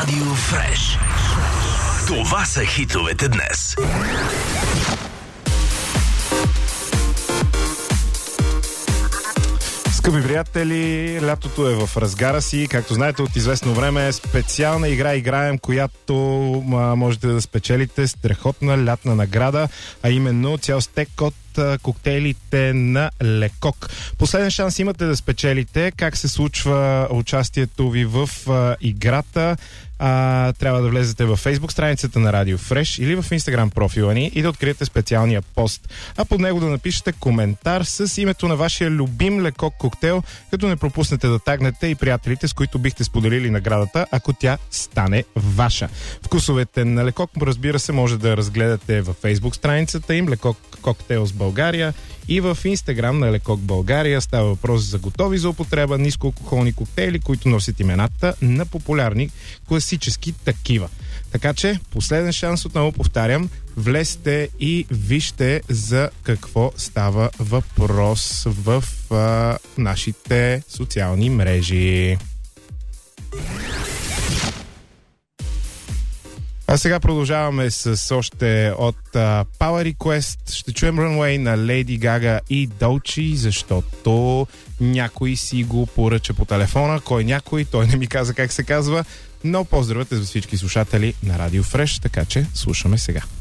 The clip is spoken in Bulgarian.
Радио Фреш. Това са хитовете днес. Скъпи приятели, лятото е в разгара си. Както знаете, от известно време специална игра играем, която можете да спечелите страхотна лятна награда, а именно цял стек от коктейлите на Лекок. Последен шанс имате да спечелите. Как се случва участието ви в играта? Трябва да влезете в Facebook страницата на Радио Фреш или в Instagram профила ни и да откриете специалния пост. А под него да напишете коментар с името на вашия любим Лекок коктейл, като не пропуснете да тагнете и приятелите, с които бихте споделили наградата, ако тя стане ваша. Вкусовете на Лекок, разбира се, може да разгледате в Facebook страницата им Лекок коктейл с България и в Инстаграм на Лекок България. Става въпрос за готови за употреба нискоалкохолни коктейли, които носят имената на популярни класически такива. Така че, последен шанс, отново повтарям, влезте и вижте за какво става въпрос в нашите социални мрежи. А сега продължаваме с още от Power Request. Ще чуем Runway на Lady Gaga и Dolce, защото някой си го поръча по телефона. Кой някой? Той не ми каза как се казва. Но поздравете за всички слушатели на Радио Фреш, така че слушаме сега.